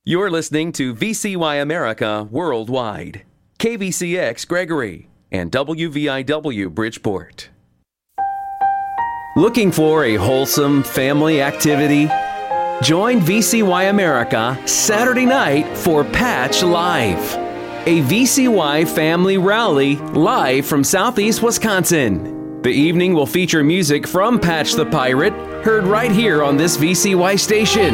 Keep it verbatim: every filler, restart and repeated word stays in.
You're listening to V C Y America Worldwide, K V C X Gregory, and W V I W Bridgeport. Looking for a wholesome family activity? Join V C Y America Saturday night for Patch Live, a V C Y family rally live from Southeast Wisconsin. The evening will feature music from Patch the Pirate, heard right here on this V C Y station.